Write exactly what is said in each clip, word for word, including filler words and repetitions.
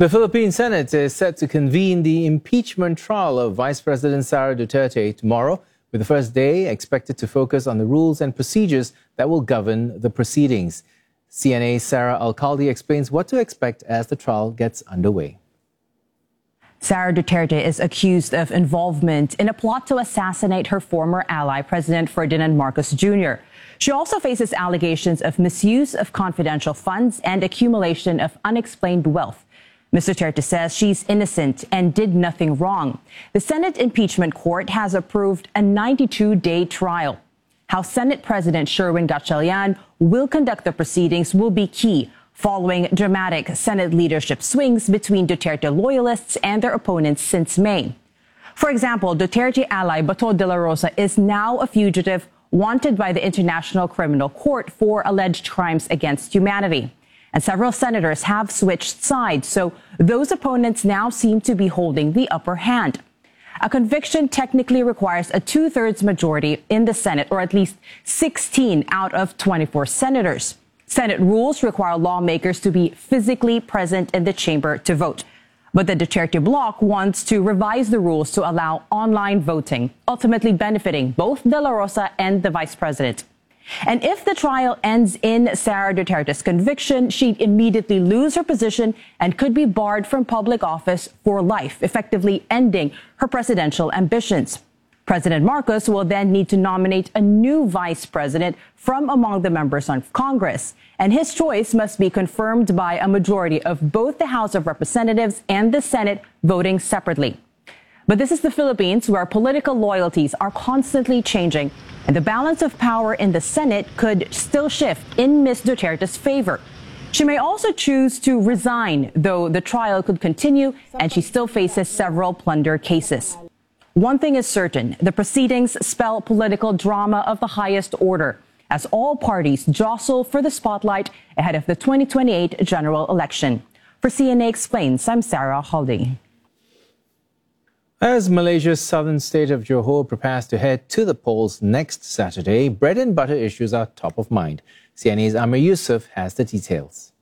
The Philippine Senate is set to convene the impeachment trial of Vice President Sara Duterte tomorrow, with the first day expected to focus on the rules and procedures that will govern the proceedings. C N A's Sarah Alcalde explains what to expect as the trial gets underway. Sara Duterte is accused of involvement in a plot to assassinate her former ally, President Ferdinand Marcos Junior She also faces allegations of misuse of confidential funds and accumulation of unexplained wealth. Miz Duterte says she's innocent and did nothing wrong. The Senate Impeachment Court has approved a ninety-two day trial. How Senate President Sherwin Gatchalian will conduct the proceedings will be key, following dramatic Senate leadership swings between Duterte loyalists and their opponents since May. For example, Duterte ally Bato de la Rosa is now a fugitive wanted by the International Criminal Court for alleged crimes against humanity. And several senators have switched sides, so those opponents now seem to be holding the upper hand. A conviction technically requires a two-thirds majority in the Senate, or at least sixteen out of twenty-four senators. Senate rules require lawmakers to be physically present in the chamber to vote. But the Duterte bloc wants to revise the rules to allow online voting, ultimately benefiting both De La Rosa and the vice president. And if the trial ends in Sara Duterte's conviction, she'd immediately lose her position and could be barred from public office for life, effectively ending her presidential ambitions. President Marcos will then need to nominate a new vice president from among the members of Congress, and his choice must be confirmed by a majority of both the House of Representatives and the Senate voting separately. But this is the Philippines, where political loyalties are constantly changing, and the balance of power in the Senate could still shift in Miz Duterte's favor. She may also choose to resign, though the trial could continue and she still faces several plunder cases. One thing is certain, the proceedings spell political drama of the highest order, as all parties jostle for the spotlight ahead of the twenty twenty-eight general election. For C N A Explains, I'm Sarah Alcalde. As Malaysia's southern state of Johor prepares to head to the polls next Saturday, bread and butter issues are top of mind. C N A's Amir Yusuf has the details.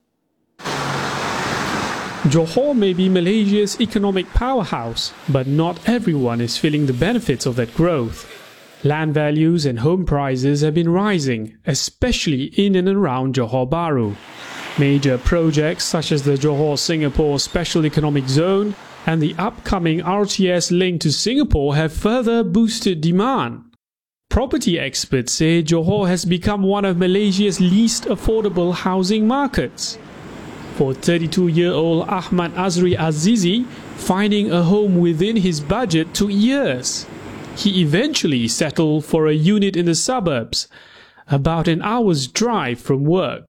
Johor may be Malaysia's economic powerhouse, but not everyone is feeling the benefits of that growth. Land values and home prices have been rising, especially in and around Johor Bahru. Major projects such as the Johor-Singapore Special Economic Zone and the upcoming R T S link to Singapore have further boosted demand. Property experts say Johor has become one of Malaysia's least affordable housing markets. For thirty-two-year-old Ahmad Azri Azizi, finding a home within his budget took years. He eventually settled for a unit in the suburbs, about an hour's drive from work.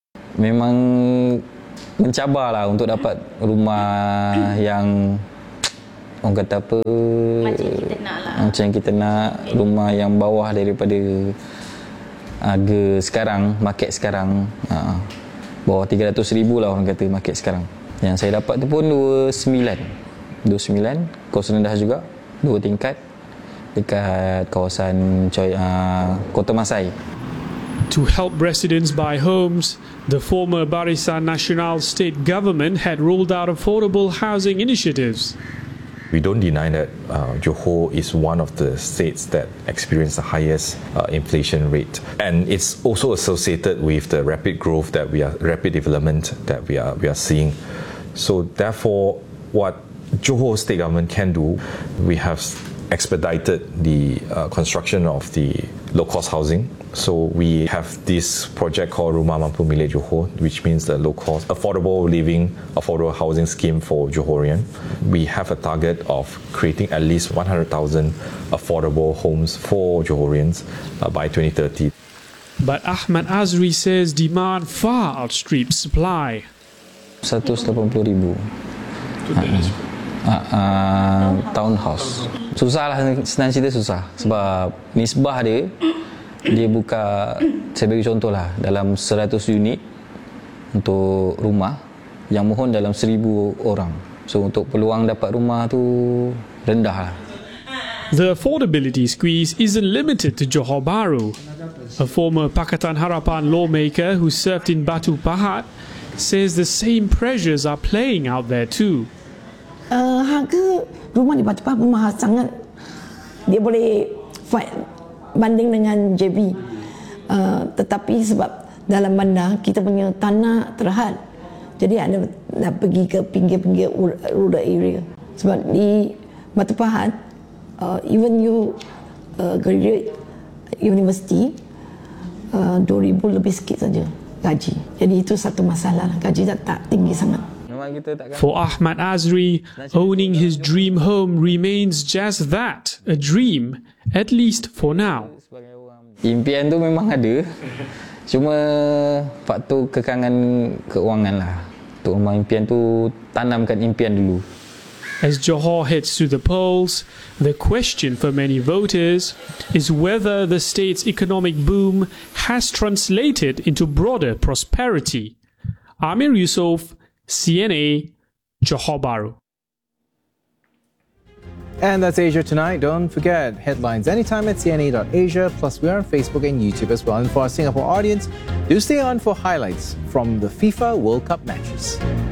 Memang mencabarlah untuk dapat rumah yang orang kata apa, macam kita nak lah. Macam kita nak rumah yang bawah daripada harga sekarang, market sekarang. Ha, bawah tiga ratus ribu lah orang kata market sekarang. Yang saya dapat tu pun dua puluh sembilan. dua puluh sembilan, kos rendah juga, dua tingkat dekat kawasan Choi, uh, Kota Masai. To help residents buy homes, the former Barisan Nasional state government had rolled out affordable housing initiatives. We don't deny that uh, Johor is one of the states that experience the highest uh, inflation rate, and it's also associated with the rapid growth that we are, rapid development that we are we are seeing. So therefore, what Johor state government can do, we have expedited the uh, construction of the low-cost housing. So we have this project called Rumah Mampu Milik Johor, which means the low-cost, affordable living, affordable housing scheme for Johorian. We have a target of creating at least one hundred thousand affordable homes for Johorians uh, by twenty thirty. But Ahmad Azri says demand far outstrips supply. seratus lapan puluh ribu. Uh, uh, townhouse. Susah lah, senang cerita susah. Sebab nisbah dia, dia buka, saya bagi contoh lah, dalam seratus unit untuk rumah, yang mohon dalam seribu orang. So untuk peluang dapat rumah tu rendah lah. The affordability squeeze isn't limited to Johor Bahru. A former Pakatan Harapan lawmaker who served in Batu Pahat says the same pressures are playing out there too. Uh, harga rumah di Batu Pahat mahal sangat. Dia boleh fight banding dengan J B. Uh, tetapi sebab dalam bandar kita punya tanah terhad. Jadi anda nak pergi ke pinggir-pinggir rural area. Sebab di Batu Pahat, uh, even you uh, graduate university, uh, dua ribu lebih sikit saja gaji. Jadi itu satu masalah, gaji tak, tak tinggi sangat. For Ahmad Azri, owning his dream home remains just that, a dream, at least for now. Impian tu memang ada, cuma faktor kekangan keuangan lah. Untuk rumah impian tu, tanamkan impian dulu. As Johor heads to the polls, the question for many voters is whether the state's economic boom has translated into broader prosperity. Amir Yusof, C N A, Johor Bahru. And that's Asia Tonight. Don't forget, headlines anytime at C N A dot asia. Plus, we're on Facebook and YouTube as well. And for our Singapore audience, do stay on for highlights from the FIFA World Cup matches.